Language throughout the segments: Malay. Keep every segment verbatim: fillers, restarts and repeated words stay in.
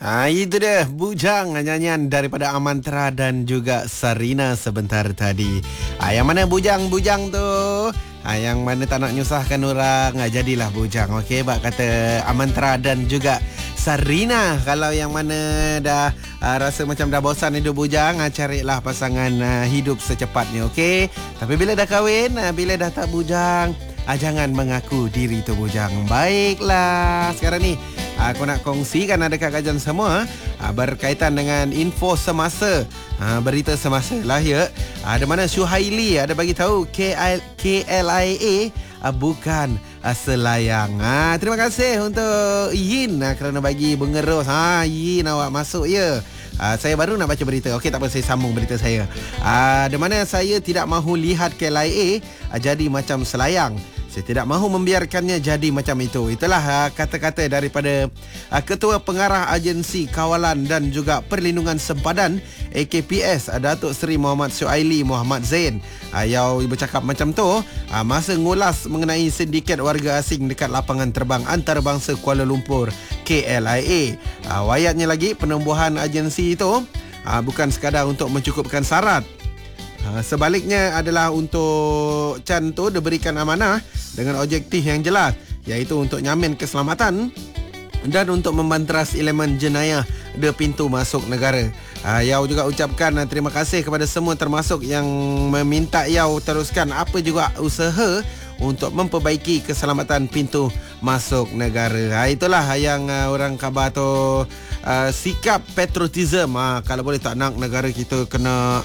Ah, itu dia Bujang, nyanyian daripada Amantra dan juga Sarina sebentar tadi. Ah, yang mana bujang-bujang tu? Ah, yang mana tak nak nyusahkan orang, ah, jadilah bujang. Okey, bak kata Amantra dan juga Sarina. Kalau yang mana dah ah, rasa macam dah bosan hidup bujang, ah, carilah pasangan ah, hidup secepatnya. Okey. Tapi bila dah kahwin, ah, bila dah tak bujang, ah, jangan mengaku diri tu bujang. Baiklah, sekarang ni aku nak kongsikan ada kat kajian semua ha, berkaitan dengan info semasa, ha, berita semasa lah ya. Ada mana Syuhaili ada bagi tahu K L I A ha, bukan ha, selayang. Ha, terima kasih untuk Yin ha, kerana bagi bengerus. Ha, Yin awak masuk ya. Ha, saya baru nak baca berita. Okey, tak apa, saya sambung berita saya. Ha, di mana saya tidak mahu lihat K L I A ha, jadi macam selayang. Saya tidak mahu membiarkannya jadi macam itu. Itulah uh, kata-kata daripada uh, Ketua Pengarah Agensi Kawalan dan juga Perlindungan Sempadan A K P S, uh, Datuk Seri Muhammad Syuaili Muhammad Zain. Uh, yang bercakap macam tu uh, masa ngulas mengenai sindiket warga asing dekat lapangan terbang antarabangsa Kuala Lumpur K L I A. Uh, wayatnya lagi, penubuhan agensi itu uh, bukan sekadar untuk mencukupkan syarat. Ha, sebaliknya adalah untuk Chan tu diberikan amanah dengan objektif yang jelas, iaitu untuk nyamin keselamatan dan untuk membanteras elemen jenayah di pintu masuk negara. Ha, Yau juga ucapkan uh, terima kasih kepada semua termasuk yang meminta Yau teruskan apa juga usaha untuk memperbaiki keselamatan pintu masuk negara. Ha, itulah yang uh, orang khabar tu uh, sikap patriotism. Ha, kalau boleh tak nak negara kita kena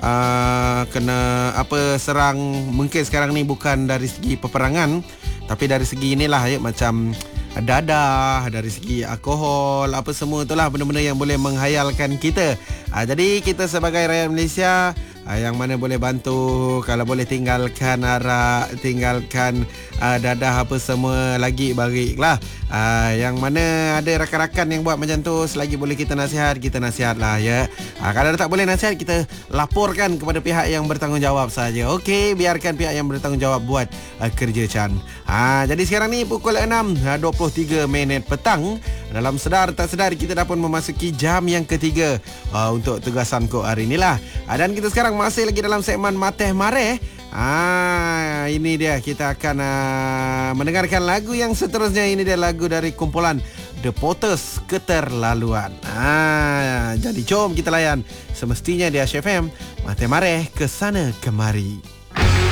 Uh, kena apa serang. Mungkin sekarang ni bukan dari segi peperangan, tapi dari segi inilah ya, macam dadah, dari segi alkohol, apa semua itulah benda-benda yang boleh menghayalkan kita. uh, Jadi kita sebagai rakyat Malaysia uh, yang mana boleh bantu, kalau boleh tinggalkan arak, tinggalkan uh, dadah apa semua lagi baiklah. uh, Yang mana ada rakan-rakan yang buat macam tu, selagi boleh kita nasihat, kita nasihat lah ya. uh, Kalau tak boleh nasihat, kita laporkan kepada pihak yang bertanggungjawab saja. Okey, biarkan pihak yang bertanggungjawab buat uh, kerja Chan. uh, Jadi sekarang ni pukul enam dua puluh tiga minit petang. Dalam sedar tak sedar kita dah pun memasuki jam yang ketiga uh, untuk tugasan kok hari inilah. uh, Dan kita sekarang masih lagi dalam segmen Mateh Mareh. Ah, ini dia, kita akan uh, mendengarkan lagu yang seterusnya. Ini dia lagu dari kumpulan The Potters, Keterlaluan. Ah, jadi jom kita layan semestinya di Asia F M Mateh Mareh, kesana kemari.